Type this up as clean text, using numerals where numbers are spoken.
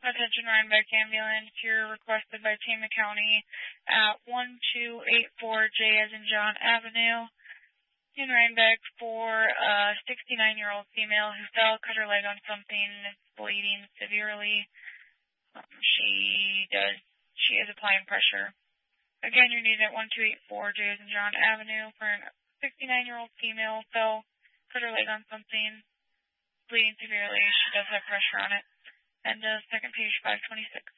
Attention Rhinebeck Ambulance, you're requested by Tama County at 1284 J as in John Avenue in Rhinebeck for a 69-year-old female who fell, cut her leg on something, bleeding severely. She is applying pressure. Again, you're needed at 1284 J as in John Avenue for a 69-year-old female fell, cut her leg on something, bleeding severely. She does have pressure on it. And second page 526.